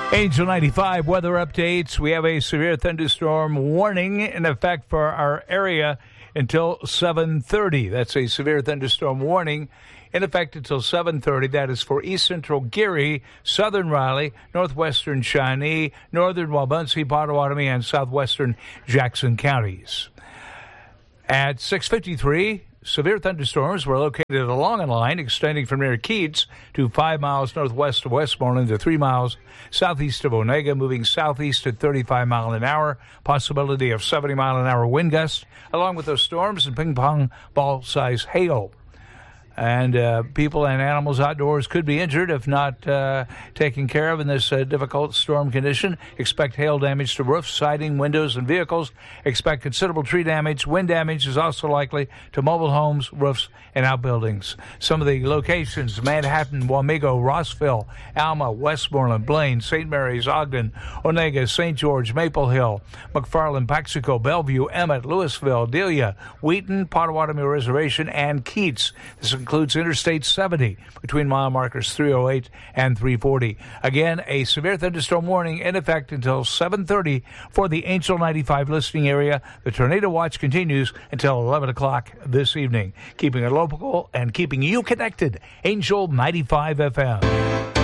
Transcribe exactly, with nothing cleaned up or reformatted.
Angel ninety-five weather updates. We have a severe thunderstorm warning in effect for our area until seven thirty. That's a severe thunderstorm warning in effect until seven thirty. That is for east central Geary, southern Raleigh, northwestern Shawnee, northern Wabaunsee, Potawatomi, and southwestern Jackson counties. At six fifty-three, severe thunderstorms were located along a line extending from near Keats to five miles northwest of Westmoreland to three miles southeast of Onega, moving southeast at thirty-five mile an hour. Possibility of seventy mile an hour wind gusts, along with those storms and ping pong ball size hail. And uh, people and animals outdoors could be injured if not uh, taken care of in this uh, difficult storm condition. Expect hail damage to roofs, siding, windows, and vehicles. Expect considerable tree damage. Wind damage is also likely to mobile homes, roofs, and outbuildings. Some of the locations: Manhattan, Wamego, Rossville, Alma, Westmoreland, Blaine, Saint Mary's, Ogden, Onega, Saint George, Maple Hill, McFarland, Paxico, Bellevue, Emmett, Louisville, Delia, Wheaton, Potawatomi Reservation, and Keats. This includes Interstate seventy between mile markers three oh eight and three forty. Again, a severe thunderstorm warning in effect until seven thirty for the Angel ninety-five listening area. The tornado watch continues until eleven o'clock this evening. Keeping it local and keeping you connected. Angel ninety-five F M.